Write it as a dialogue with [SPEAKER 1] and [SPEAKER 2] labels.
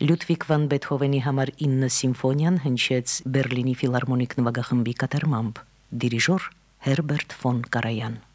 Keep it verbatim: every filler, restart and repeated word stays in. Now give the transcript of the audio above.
[SPEAKER 1] Լյուդվիգ վան Բեթհովենի համար ինը սիմֆոնիան հնչեց Բերլինի ֆիլհարմոնիկ նվագախմբի կատարմամբ, դիրիժոր Հերբերտ ֆոն Կարայան։